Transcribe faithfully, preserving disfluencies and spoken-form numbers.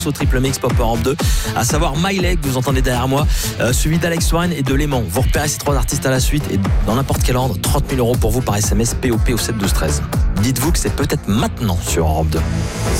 au triple mix Pop Europe deux, à savoir My Leg, vous entendez derrière moi, euh, suivi d'Alex One et de Léman. Vous repérez ces trois artistes à la suite et dans n'importe quel ordre, trente mille euros pour vous par S M S P O P au sept douze treize. Dites-vous que c'est peut-être maintenant sur Europe deux.